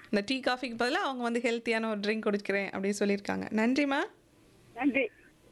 இந்த டீ, காஃபிக்கு பதிலா அவங்க வந்து ஹெல்த்தியான ஒரு ட்ரிங்க் குடிக்கிறேன் அப்படின்னு சொல்லியிருக்காங்க. நன்றிம்மா. நன்றி.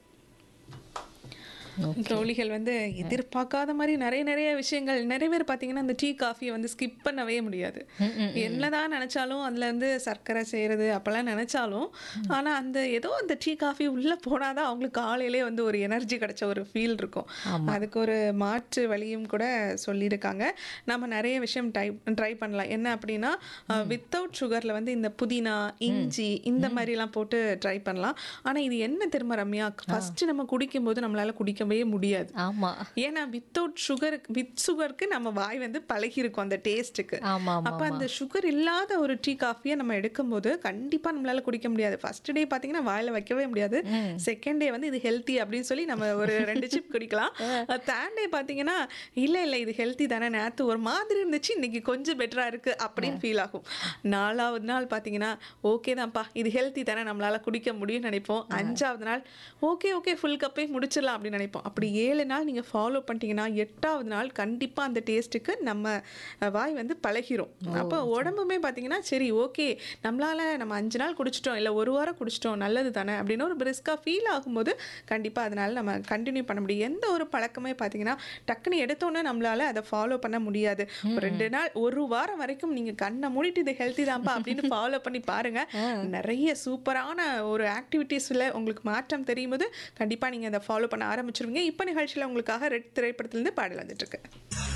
ஓகே. தோழிகள் வந்து எதிர்பார்க்காத மாரி நெறைய விஷயங்கள் நெறைய பேர் பார்த்தீங்கன்னா, இந்த டீ, காஃபிய வந்து ஸ்கிப் பண்ணவே முடியாது. ம், ம், ம். என்னதான் நெனச்சாலும், அதில வந்து சர்க்கரை சேருது அப்பலாம் நெனச்சாலும், ஆனா அந்த ஏதோ அந்த டீ, காஃபி உள்ள போனா தான் அவங்களுக்கு காலையிலேயே வந்து ஒரு எனர்ஜி கிடைச்ச ஒரு ஃபீல் இருக்கும். ஆமா. அதுக்கு ஒரு மாற்று வழியும் கூட சொல்லியிருக்காங்க. நம்ம நெறைய விஷயம் ட்ரை பண்ணலாம். என்ன அப்படின்னா, வித்தவுட் சுகர்ல வந்து இந்த புதினா, இஞ்சி இந்த மாரிலாம் போட்டு ட்ரை பண்ணலாம். ஆனா இது என்ன தெரியுமா ரம்யா? ஃபர்ஸ்ட்டு நம்ம குடிக்கும்போது நம்மளால குடிக்கவே முடியாது. ஆமா. ஏன்னா வித் சுகருக்கு நம்ம வாய் வந்து பழகியிருக்கும் அந்த டேஸ்ட்டுக்கு. ஆமா, ஆமா, அப்ப ஆமா. அந்த சுகர் இல்லாத ஒரு டீ, காஃபிய நம்ம எடுக்கும்போது கண்டிப்பா நம்மளால குடிக்க முடியாது. ஃபர்ஸ்ட் டே பார்த்தீங்கன்னா வாயில வைக்கவே முடியாது. செகண்ட் டே வந்து இது ஹெல்த்தி அப்படின்னு சொல்லி நம்ம ஒரு 2 சிப் குடிக்கலாம். தேர்ட் டே பார்த்தீங்கன்னா, இல்ல இது ஹெல்த்தி தானே நேத்து ஒரு மாதிரி இருந்துச்சு, இன்னைக்கு கொஞ்சம் பெட்டரா இருக்கு அப்படின்னு ஃபீல் ஆகும். 4வது நாள் பார்த்தீங்கன்னா, ஓகே தான்ப்பா இது ஹெல்த்தி தானே நம்மளால குடிக்க முடியும்னு நினைப்போம். 5வது நாள் ஓகே ஃபுல் கப்பே முடிச்சிடலாம் அப்படின்னு நினைப்போம். அப்படி 7 நாள் நீங்க ஃபாலோ பண்ணிட்டீங்கன்னா 8வது நாள் கண்டிப்பா அந்த டேஸ்ட்டுக்கு நம்ம வாய் வந்து பழகிரும். அப்போ உடம்புமே பார்த்தீங்கன்னா, சரி ஓகே நம்ம 5 நாள் குடிச்சிட்டோம், இல்ல 1 வாரம் குடிச்சிட்டோம் நல்லது தானே அப்படின்னு ஒரு பிரிஸ்கா ஃபீல் ஆகும்போது கண்டிப்பா அதனால நம்ம கண்டினியூ பண்ண முடியும். எந்த ஒரு பழக்கமே பார்த்தீங்கன்னா, டக்குன்னு எடுத்தோன்னே நம்மளால அதை ஃபாலோ பண்ண முடியாது. ஒரு 2 நாள் 1 வாரம் வரைக்கும் நீங்க கண்ணை மூடிட்டு இது ஹெல்த்தி தான்ப்பா அப்படின்னு ஃபாலோ பண்ணி பாருங்க. நிறைய சூப்பரான ஒரு ஆக்டிவிட்டீஸ்ல உங்களுக்கு மாற்றம் தெரியும் போது கண்டிப்பா நீங்க அதை ஃபாலோ பண்ண ஆரம்பிச்சிருவீங்க. இப்ப நிகழ்ச்சியில உங்களுக்காக ரெட் திரைப்படத்திலிருந்து பாடல் வந்துட்டு இருக்கு.